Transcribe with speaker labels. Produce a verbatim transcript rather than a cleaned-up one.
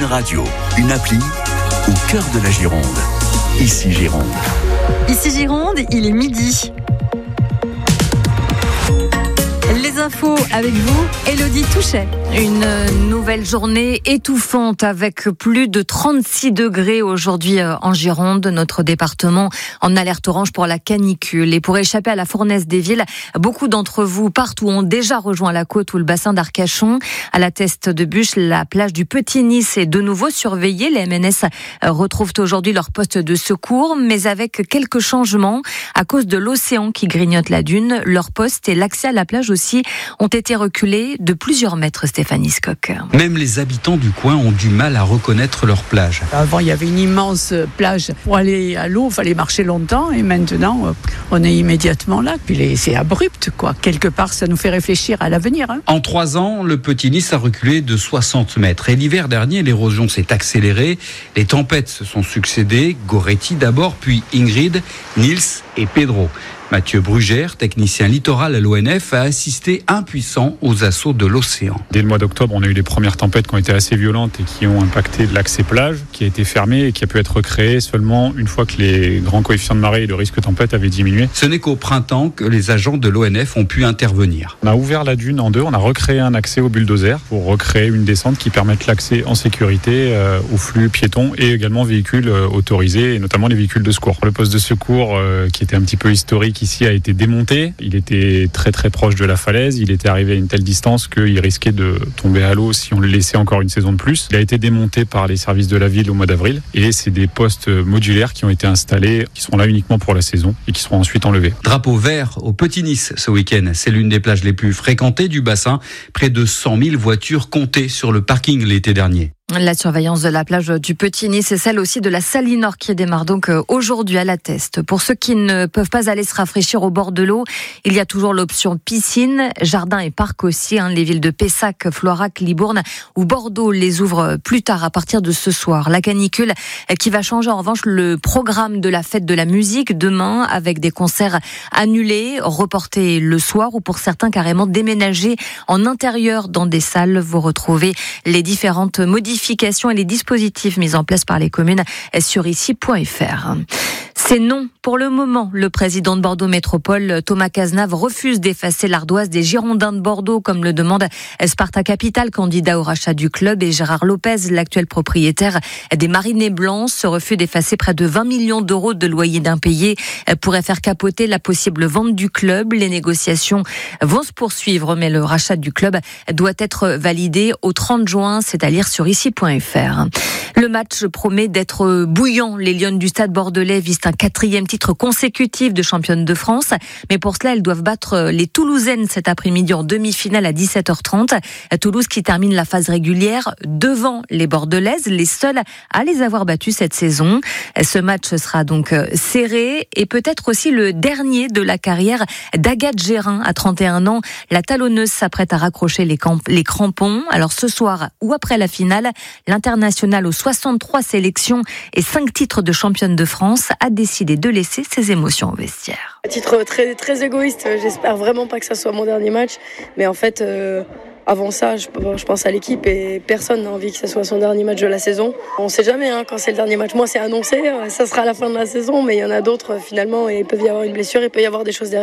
Speaker 1: Radio, une appli au cœur de la Gironde. Ici Gironde.
Speaker 2: Ici Gironde, il est midi. Les infos avec vous, Élodie Touchet. Une nouvelle journée étouffante avec plus de trente-six degrés aujourd'hui en Gironde, notre département en alerte orange pour la canicule. Et pour échapper à la fournaise des villes, beaucoup d'entre vous partout ont déjà rejoint la côte ou le bassin d'Arcachon. À la Teste de Buch, la plage du Petit-Nice est de nouveau surveillée. Les M N S retrouvent aujourd'hui leur poste de secours, mais avec quelques changements. À cause de l'océan qui grignote la dune, leur poste et l'accès à la plage aussi ont été reculés de plusieurs mètres, Stéphanie Scocq.
Speaker 3: Même les habitants du coin ont du mal à reconnaître leur plage.
Speaker 4: Avant, il y avait une immense plage. Pour aller à l'eau, il fallait marcher longtemps et maintenant, on est immédiatement là. Puis c'est abrupt, quoi. Quelque part, ça nous fait réfléchir à l'avenir. Hein.
Speaker 3: En trois ans, le Petit-Nice a reculé de soixante mètres. Et l'hiver dernier, l'érosion s'est accélérée. Les tempêtes se sont succédées. Goretti d'abord, puis Ingrid, Nils et Pedro. Mathieu Brugère, technicien littoral à l'O N F, a assisté impuissant aux assauts de l'océan.
Speaker 5: Dès le mois d'octobre, on a eu les premières tempêtes qui ont été assez violentes et qui ont impacté l'accès plage, qui a été fermé et qui a pu être recréé seulement une fois que les grands coefficients de marée et de risque de tempête avaient diminué.
Speaker 3: Ce n'est qu'au printemps que les agents de l'O N F ont pu intervenir.
Speaker 5: On a ouvert la dune en deux, on a recréé un accès au bulldozer pour recréer une descente qui permette l'accès en sécurité euh, aux flux piétons et également véhicules euh, autorisés, et notamment les véhicules de secours. Le poste de secours euh, qui était un petit peu historique ici a été démonté. Il était très très proche de la falaise. Il était arrivé à une telle distance qu'il risquait de tomber à l'eau si on le laissait encore une saison de plus. Il a été démonté par les services de la ville au mois d'avril et c'est des postes modulaires qui ont été installés, qui seront là uniquement pour la saison et qui seront ensuite enlevés.
Speaker 3: Drapeau vert au Petit-Nice ce week-end. C'est l'une des plages les plus fréquentées du bassin. Près de cent mille voitures comptées sur le parking l'été dernier.
Speaker 2: La surveillance de la plage du Petit-Nice et celle aussi de la Salinor qui démarre donc aujourd'hui à la Teste. Pour ceux qui ne peuvent pas aller se rafraîchir au bord de l'eau, il y a toujours l'option piscine, jardin et parc aussi. Hein. Les villes de Pessac, Floirac, Libourne ou Bordeaux les ouvrent plus tard à partir de ce soir. La canicule qui va changer en revanche le programme de la fête de la musique demain avec des concerts annulés, reportés le soir ou pour certains carrément déménagés en intérieur dans des salles. Vous retrouvez les différentes modifications et les dispositifs mis en place par les communes sur ici point f r. C'est non. Pour le moment, le président de Bordeaux Métropole, Thomas Cazenave, refuse d'effacer l'ardoise des Girondins de Bordeaux, comme le demande Sparta Capital, candidat au rachat du club, et Gérard Lopez, l'actuel propriétaire des Marinés Blancs. Ce refus d'effacer près de vingt millions d'euros de loyers d'impayés pourrait faire capoter la possible vente du club. Les négociations vont se poursuivre, mais le rachat du club doit être validé au trente juin, c'est-à-dire sur ici point f r. Le match promet d'être bouillant. Les Lionnes du Stade Bordelais visent un quatrième titre consécutif de championne de France. Mais pour cela, elles doivent battre les Toulousaines cet après-midi en demi-finale à dix-sept heures trente. Toulouse qui termine la phase régulière devant les Bordelaises, les seules à les avoir battues cette saison. Ce match sera donc serré et peut-être aussi le dernier de la carrière d'Agathe Gérin à trente et un ans. La talonneuse s'apprête à raccrocher les, camp- les crampons. Alors ce soir ou après la finale, l'internationale aux soixante-trois sélections et cinq titres de championne de France a décidé de laisser ses émotions au vestiaire.
Speaker 6: À titre très, très égoïste, j'espère vraiment pas que ça soit mon dernier match. Mais en fait, euh, avant ça, je, je pense à l'équipe et personne n'a envie que ça soit son dernier match de la saison. On sait jamais hein, quand c'est le dernier match. Moi, c'est annoncé, ça sera à la fin de la saison, mais il y en a d'autres finalement. Et il peut y avoir une blessure, il peut y avoir des choses derrière.